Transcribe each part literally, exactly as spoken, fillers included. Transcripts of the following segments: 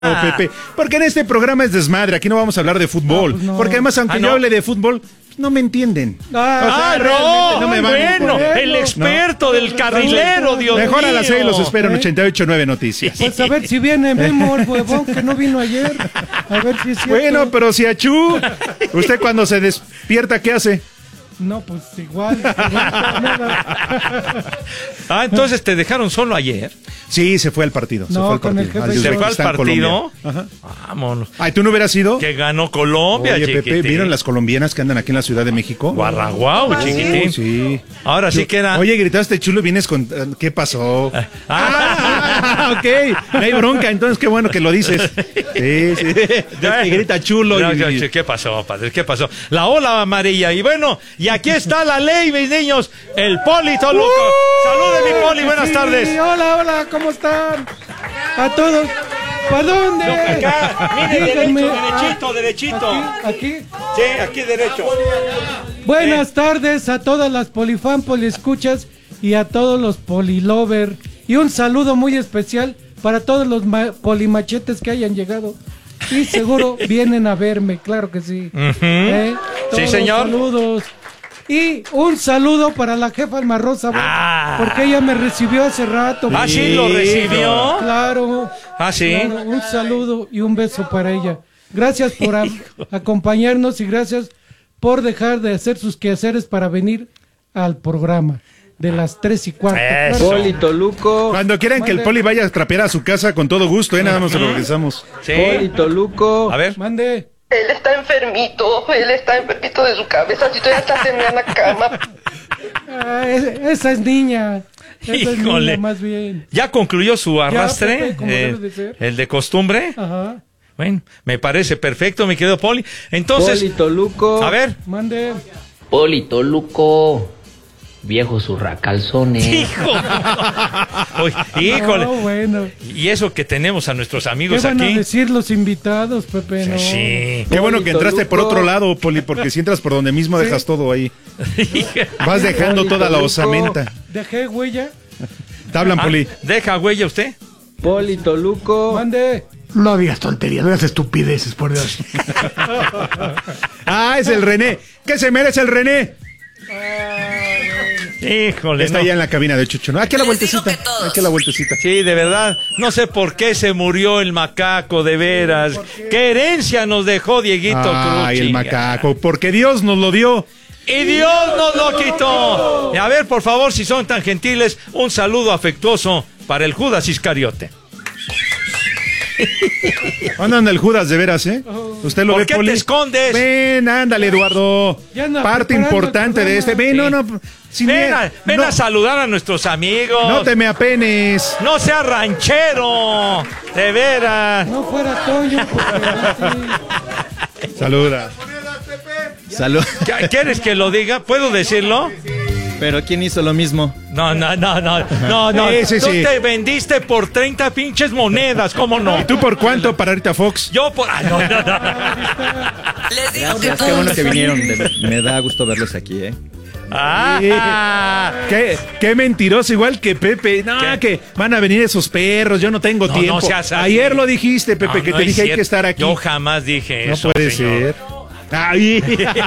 No, Pepe, porque en este programa es desmadre, aquí no vamos a hablar de fútbol, no, pues no. Porque además aunque ah, no. yo hable de fútbol, no me entienden. Ah, o sea, no, no me van bueno, el experto no. del carrilero, Dios mío. Mejor a las seis los espero en ¿Eh? ochenta y ocho punto nueve Noticias. Pues a ver si viene Memo, el huevón que no vino ayer, a ver si es cierto. Bueno, pero si achú, usted cuando se despierta, ¿qué hace? No, pues igual. Nada. Ah, entonces te dejaron solo ayer. Sí, se fue al partido. No, se fue al con partido. el jefe. ¿Se fue al partido? Ajá. Vámonos. Ay, ¿tú no hubieras ido? Que ganó Colombia, Oye, chiquitín. Pepe, ¿vieron las colombianas que andan aquí en la Ciudad de México? Guarraguau, chiquitín. Sí. Ahora sí que era... Oye, gritaste chulo, vienes con... ¿Qué pasó? Ah, ah ok. No hay bronca, entonces qué bueno que lo dices. Sí, sí. Ya, grita chulo. No, y... no, ¿qué pasó, padre? ¿Qué pasó? La ola amarilla. Y bueno, y aquí está la ley, mis niños. El Poli Toluca. Uh, Salude, mi Poli, buenas sí, tardes. Hola, hola, ¿cómo están? A todos. ¿Para dónde? No, acá, mire, Díganme. derecho, derechito, derechito. ¿Aquí? ¿Aquí? Sí, aquí derecho. Buenas eh. tardes a todas las polifan, poliescuchas y a todos los polilover. Y un saludo muy especial para todos los polimachetes que hayan llegado. Y seguro vienen a verme, claro que sí. Uh-huh. ¿Eh? Sí, señor. Saludos. Y un saludo para la jefa Alma Rosa, ah. porque ella me recibió hace rato. Ah, sí, lo recibió. Claro. Ah, sí. Claro, un saludo y un beso para ella. Gracias por a, acompañarnos y gracias por dejar de hacer sus quehaceres para venir al programa de las tres y cuarto. Poli Toluco. Cuando quieran Mande. que el Poli vaya a trapear a su casa, con todo gusto, ¿eh? Nada más se lo organizamos. Sí. Poli Toluco. A ver. Mande. Él está enfermito, él está enfermito de su cabeza, si todavía está en la cama. Ah, es, esa es niña. Esa Híjole. Es niña, más bien. ¿Ya concluyó su arrastre? Ya, Pepe, como eh, debe de ser. El de costumbre. Ajá. Bueno, me parece perfecto, mi querido Poli. Entonces. Poli Toluco. A ver. Mande. Poli Toluco. Viejo zurracalzones. Hijo. Oye, híjole. No, bueno. Y eso que tenemos a nuestros amigos ¿Qué van aquí. a decir los invitados, Pepe? No. Sí. Qué bueno que entraste por otro lado, Poli, porque si entras por donde mismo dejas ¿Sí? todo ahí. Vas dejando toda la osamenta. ¿Dejé huella? Te hablan, ah, Poli. ¿Deja huella usted? Poli Toluco. Mande. No digas tonterías, no digas estupideces, por Dios. Ah, es el René. ¿Qué se merece el René? Híjole. Está no. allá en la cabina de Chucho. Aquí a la vueltecita. Aquí a la vueltecita. Sí, de verdad. No sé por qué se murió el macaco, de veras. ¿Qué? ¿Qué herencia nos dejó Dieguito Cruz? Ay, el macaco. Porque Dios nos lo dio. Y Dios nos lo quitó. Y a ver, por favor, si son tan gentiles, un saludo afectuoso para el Judas Iscariote. ¿Dónde anda el Judas de veras, eh? ¿Usted lo ¿Por ve, qué Poli? te escondes? Ven, ándale, Eduardo. Parte importante de este. Ven, sí. no, no. Sin ven a, ven no. a saludar a nuestros amigos. No te me apenes. No sea ranchero. De veras. No fuera Toño. Saluda. Salud. ¿Quieres que lo diga? ¿Puedo decirlo? Pero ¿quién hizo lo mismo? No, no, no, no, no, no. Sí, sí, tú sí. te vendiste por treinta pinches monedas, ¿cómo no? ¿Y tú por cuánto para ahorita Fox? Yo por... Ah, no, no, no. Les digo que Gracias, todos. qué bueno que vinieron. Me da gusto verlos aquí, ¿eh? Ah, ¿Qué, qué mentiroso, igual que Pepe. No, ¿Qué? que van a venir esos perros, yo no tengo No, tiempo. no seas así. Ayer lo dijiste, Pepe, no, que no te es dije hay cierto. que estar aquí. Yo jamás dije no eso, No puede señor. ser. Ay.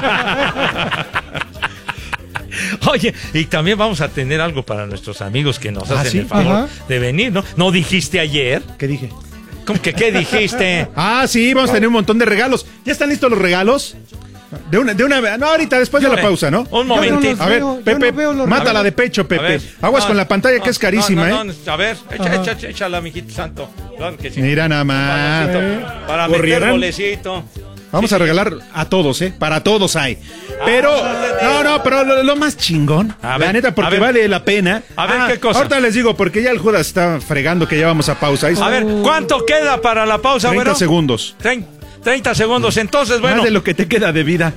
Oye, y también vamos a tener algo para nuestros amigos que nos ¿Ah, hacen sí? el favor Ajá. de venir, ¿no? ¿No dijiste ayer? ¿Qué dije? ¿Cómo que qué dijiste? Ah, sí, vamos a tener un montón de regalos. ¿Ya están listos los regalos? De una, de una, no, ahorita, después de la pausa, ¿no? Un momentito. A ver, Veo, yo Pepe, no veo los mátala regalos. de pecho, Pepe. A ver, Aguas no, con la pantalla no, que es carísima, no, no, ¿eh? no, a ver, echa, Ajá. echa, echa, échala, mijito santo. Claro que sí. Mira nada más. Para, para meter ¿Corrieran? golecito. Vamos Sí, a sí. regalar a todos, ¿eh? Para todos hay. Pero, no, no, pero lo, lo más chingón, A la ver, neta, a porque ver. vale la pena. A ver, ¿qué cosa? Ahorita les digo, porque ya el Judas está fregando que ya vamos a pausa. Ahí A ver, ¿cuánto queda para la pausa, treinta bueno? segundos. Trein- treinta segundos, entonces, bueno. Más de lo que te queda de vida.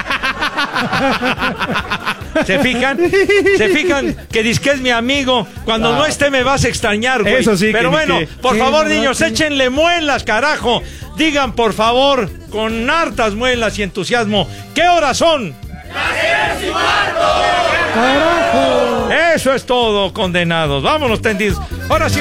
¿Se fijan? ¿Se fijan? Que dice que es mi amigo. Cuando no esté me vas a extrañar, güey. Eso sí, Pero que- bueno, que- por Sí, favor, no, niños, sí. échenle muelas, carajo. Digan, por favor, con hartas muelas y entusiasmo, ¿qué horas son? ¡Carajo! Eso es todo, condenados. Vámonos tendidos. Ahora sí.